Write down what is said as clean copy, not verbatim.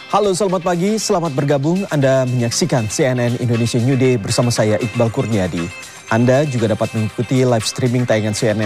Halo, selamat pagi, selamat bergabung. Anda menyaksikan CNN Indonesia New Day bersama saya Iqbal Kurniadi. Anda juga dapat mengikuti live streaming tayangan CNN